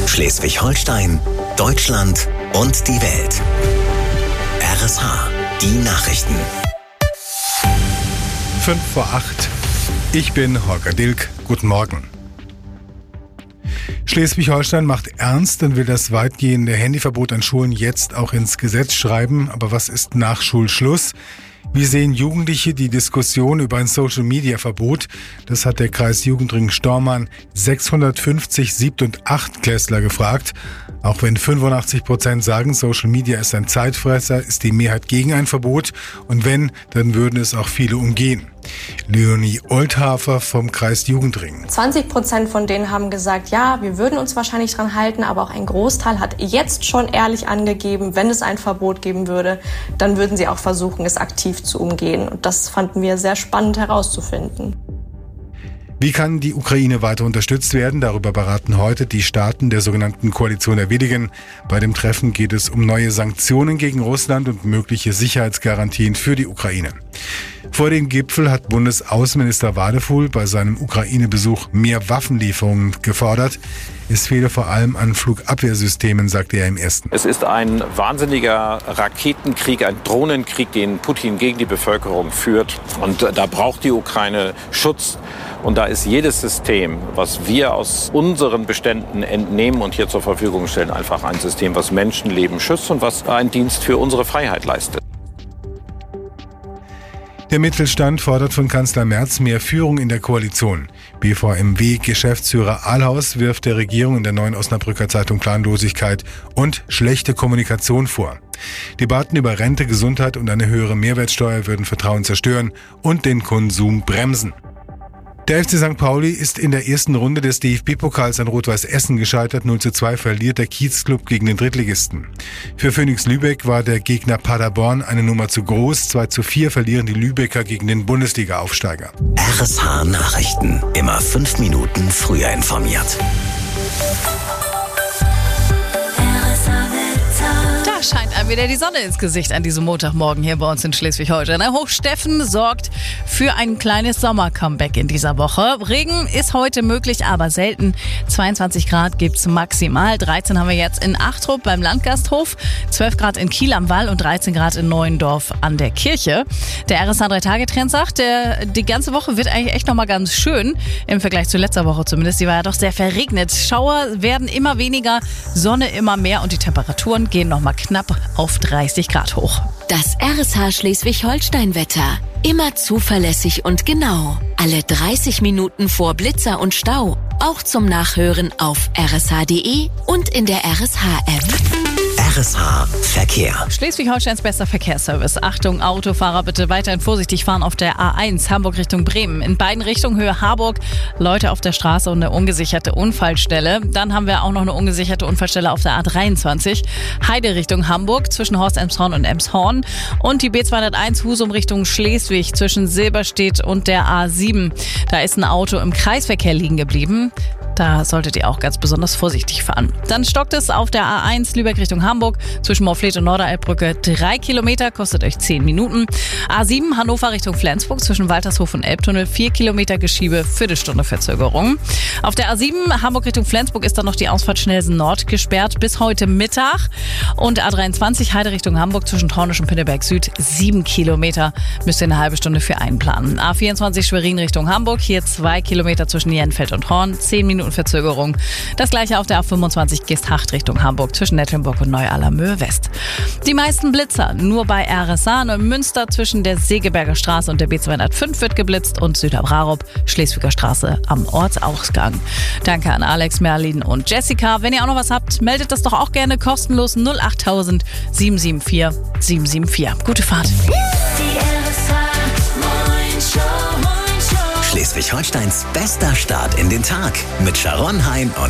Schleswig-Holstein, Deutschland und die Welt. RSH, die Nachrichten. 7:55. Ich bin Holger Dilk. Guten Morgen. Schleswig-Holstein macht ernst und will das weitgehende Handyverbot an Schulen jetzt auch ins Gesetz schreiben. Aber was ist nach Schulschluss? Wie sehen Jugendliche die Diskussion über ein Social-Media-Verbot? Das hat der Kreis Jugendring Stormarn 650 Sieb- und Achtklässler gefragt. Auch wenn 85% sagen, Social Media ist ein Zeitfresser, ist die Mehrheit gegen ein Verbot. Und wenn, dann würden es auch viele umgehen. Leonie Oldhafer vom Kreis Jugendring. 20% von denen haben gesagt, ja, wir würden uns wahrscheinlich dran halten, aber auch ein Großteil hat jetzt schon ehrlich angegeben, wenn es ein Verbot geben würde, dann würden sie auch versuchen, es aktiv zu umgehen. Und das fanden wir sehr spannend herauszufinden. Wie kann die Ukraine weiter unterstützt werden? Darüber beraten heute die Staaten der sogenannten Koalition der Willigen. Bei dem Treffen geht es um neue Sanktionen gegen Russland und mögliche Sicherheitsgarantien für die Ukraine. Vor dem Gipfel hat Bundesaußenminister Wadefuhl bei seinem Ukraine-Besuch mehr Waffenlieferungen gefordert. Es fehle vor allem an Flugabwehrsystemen, sagte er im ersten. Es ist ein wahnsinniger Raketenkrieg, ein Drohnenkrieg, den Putin gegen die Bevölkerung führt. Und da braucht die Ukraine Schutz. Und da ist jedes System, was wir aus unseren Beständen entnehmen und hier zur Verfügung stellen, einfach ein System, was Menschenleben schützt und was einen Dienst für unsere Freiheit leistet. Der Mittelstand fordert von Kanzler Merz mehr Führung in der Koalition. BVMW-Geschäftsführer Ahlhaus wirft der Regierung in der Neuen Osnabrücker Zeitung Planlosigkeit und schlechte Kommunikation vor. Debatten über Rente, Gesundheit und eine höhere Mehrwertsteuer würden Vertrauen zerstören und den Konsum bremsen. Der FC St. Pauli ist in der ersten Runde des DFB-Pokals an Rot-Weiß Essen gescheitert. 0:2 verliert der Kiezclub gegen den Drittligisten. Für Phoenix Lübeck war der Gegner Paderborn eine Nummer zu groß. 2:4 verlieren die Lübecker gegen den Bundesliga-Aufsteiger. RSH Nachrichten. Immer 5 Minuten früher informiert. Da scheint einem wieder die Sonne ins Gesicht an diesem Montagmorgen hier bei uns in Schleswig-Holstein. Der Hochsteffen sorgt für ein kleines Sommer-Comeback in dieser Woche. Regen ist heute möglich, aber selten. 22 Grad gibt's maximal. 13 haben wir jetzt in Achtrup beim Landgasthof, 12 Grad in Kiel am Wall und 13 Grad in Neuendorf an der Kirche. Der RSH 3-Tage-Trend sagt, die ganze Woche wird eigentlich echt nochmal ganz schön. Im Vergleich zu letzter Woche zumindest. Die war ja doch sehr verregnet. Schauer werden immer weniger, Sonne immer mehr und die Temperaturen gehen nochmal knapp auf 30 Grad hoch. Das RSH Schleswig-Holstein-Wetter. Immer zuverlässig und genau. Alle 30 Minuten vor Blitzer und Stau. Auch zum Nachhören auf rsh.de und in der RSH-App. RSH Verkehr. Schleswig-Holsteins bester Verkehrsservice. Achtung, Autofahrer, bitte weiterhin vorsichtig fahren auf der A1 Hamburg Richtung Bremen. In beiden Richtungen Höhe Harburg, Leute auf der Straße und eine ungesicherte Unfallstelle. Dann haben wir auch noch eine ungesicherte Unfallstelle auf der A23. Heide Richtung Hamburg zwischen Horst-Elmshorn und Elmshorn. Und die B201 Husum Richtung Schleswig zwischen Silberstedt und der A7. Da ist ein Auto im Kreisverkehr liegen geblieben. Da solltet ihr auch ganz besonders vorsichtig fahren. Dann stockt es auf der A1 Lübeck Richtung Hamburg zwischen Morfleet und Norderelbbrücke 3 Kilometer, kostet euch 10 Minuten. A7 Hannover Richtung Flensburg zwischen Waltershof und Elbtunnel 4 Kilometer Geschiebe, Viertelstunde Verzögerung. Auf der A7 Hamburg Richtung Flensburg ist dann noch die Ausfahrt Schnellsen Nord gesperrt bis heute Mittag. Und A23 Heide Richtung Hamburg zwischen Tornisch und Pinneberg Süd 7 Kilometer, müsst ihr eine halbe Stunde für einplanen. A24 Schwerin Richtung Hamburg, hier 2 Kilometer zwischen Jenfeld und Horn, 10 Minuten Verzögerung. Das gleiche auf der A25 Geesthacht Richtung Hamburg zwischen Nettlenburg und Neu-Allermöhe West. Die meisten Blitzer nur bei RSH. Neumünster zwischen der Segeberger Straße und der B205 wird geblitzt und Süderbrarup, Schleswiger Straße am Ortsausgang. Danke an Alex, Merlin und Jessica. Wenn ihr auch noch was habt, meldet das doch auch gerne kostenlos 08000 774 774. Gute Fahrt. Schleswig-Holsteins bester Start in den Tag mit Sharon Hein und